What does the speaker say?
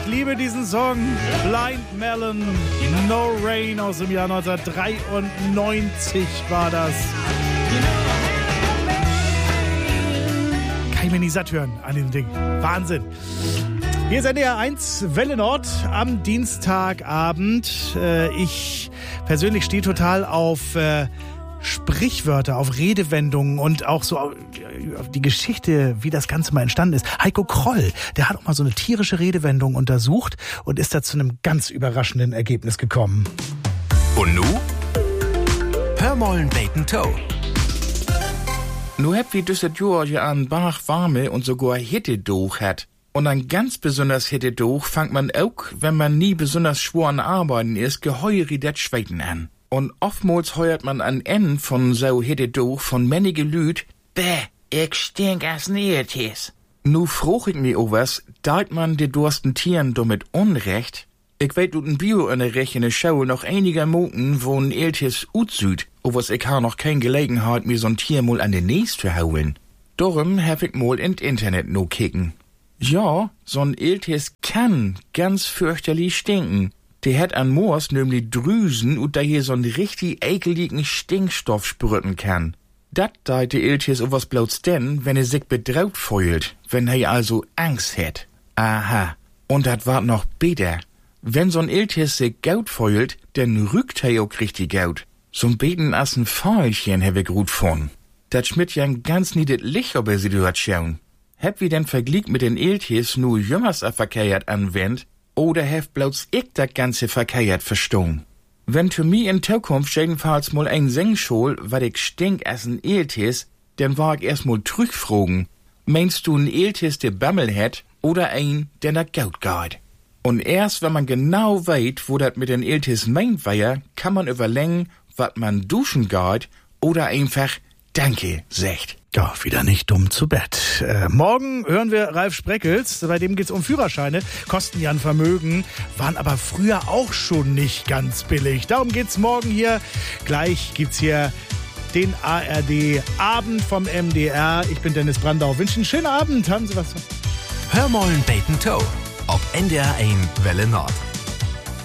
Ich liebe diesen Song. Blind Melon, No Rain aus dem Jahr 1993 war das. Kann ich mir nicht satt hören an dem Ding. Wahnsinn. Hier ist NDR 1 Welle Nord am Dienstagabend. Ich persönlich stehe total auf Sprichwörter, auf Redewendungen und auch so auf die Geschichte, wie das Ganze mal entstanden ist. Heiko Kroll, der hat auch mal so eine tierische Redewendung untersucht und ist da zu einem ganz überraschenden Ergebnis gekommen. Und nu? Hör mollen Bacon Toe. Nu habt wie düsset George an Bach warme und sogar Hitte durch hat. Und ein ganz besonders Hitte durch fangt man auch, wenn man nie besonders schworen arbeiten ist, geheuer das Schweiten an. Und oftmals heuert man an Ende von so Hitte durch von männige Lüd, bäh, ich stink as Neetes. Nu froch ich mir was, deit man de dursten Tieren damit Unrecht? Ich weet ut ein Bio-Unterricht in der Schau noch einiger Moten, wo ein Eltes utsüd, was ich ha noch kein Gelegenheit, mir so'n Tier mal an den Näs zu hauen. Darum hab ich mal ins Internet no kicken. Ja, so'n Eltes kann ganz fürchterlich stinken. Der hat an Moors nämlich Drüsen und da hier so'n richtig ekeligen Stinkstoff sprüten kann. Dat deit de Eltes o was bloß denn, wenn er sich bedraut fühlt, wenn er also Angst hat. Aha, und dat wart noch besser. Wenn so'n Eltes sich gaut fühlt, dann rückt er auch richtig gaut. So'n beten as ein Pfeilchen hab ich gut von. Dat schmidt ja ein ganz niedet Licht ob er sie dort schauen. Hab wie denn verglichen mit den Eltes nur jümmers verkehrt anwendt, oder hef bloß ich das ganze verkehrt verstehen? Wenn für mich in Zukunft jedenfalls mal ein Sengschol, wat ich stink as ein Eltes, dann war ich erst mal zurückfragen. Meinst du ein Eltes, der Bammel hat, oder ein, der nach Gaut geht? Und erst wenn man genau weet, wo dat mit den Eltes meint war, kann man überlegen, wat man duschen geht, oder einfach Danke sagt. Ja, wieder nicht dumm zu Bett. Morgen hören wir Ralf Spreckels. Bei dem geht's um Führerscheine. Kosten ja ein Vermögen, waren aber früher auch schon nicht ganz billig. Darum geht's morgen hier. Gleich gibt's hier den ARD Abend vom MDR. Ich bin Dennis Brandau. Wünschen einen schönen Abend. Haben Sie was? Hör mollen Bacon Toe. Ob NDR 1 Welle Nord.